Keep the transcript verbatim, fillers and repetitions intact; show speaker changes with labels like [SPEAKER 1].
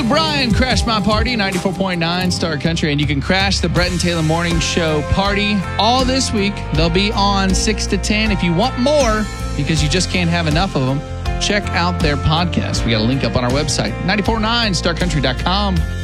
[SPEAKER 1] Luke Bryan, Crash My Party, ninety-four point nine Star Country. And you can crash the Brett and Taylor Morning Show party all this week. They'll be on six to ten. If you want more, because you just can't have enough of them, check out their podcast. We got a link up on our website, nine four nine star country dot com.